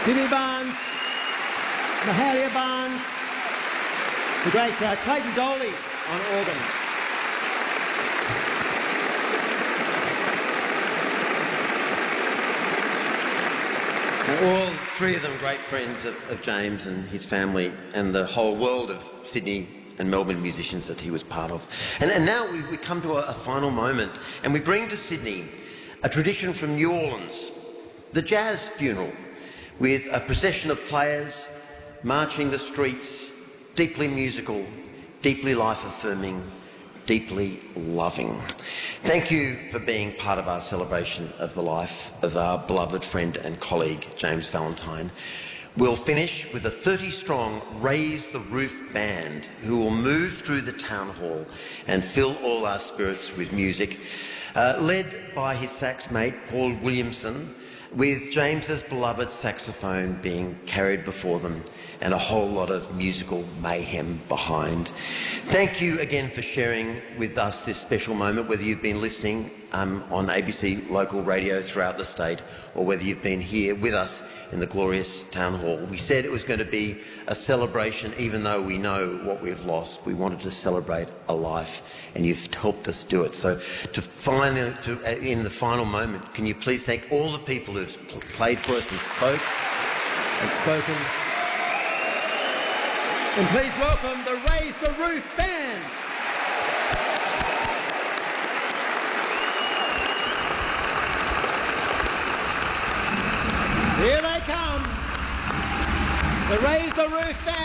Jimmy Barnes, Mahalia Barnes, the great Clayton Doley on organ. Now, all three of them great friends of James and his family and the whole world of Sydney and Melbourne musicians that he was part of. And now we come to a final moment, and we bring to Sydney a tradition from New Orleans, the jazz funeral, with a procession of players marching the streets, deeply musical, deeply life-affirming, deeply loving. Thank you for being part of our celebration of the life of our beloved friend and colleague, James Valentine. We'll finish with a 30-strong Raise the Roof band who will move through the town hall and fill all our spirits with music, led by his sax mate, Paul Williamson, with James's beloved saxophone being carried before them and a whole lot of musical mayhem behind. Thank you again for sharing with us this special moment, whether you've been listening on ABC local radio throughout the state or whether you've been here with us in the glorious town hall. We said it was going to be a celebration, even though we know what we've lost. We wanted to celebrate a life, and you've helped us do it. So in the final moment, can you please thank all the people who've played for us and spoken. And please welcome the Raise the Roof Band. Here they come. The Raise the Roof Band.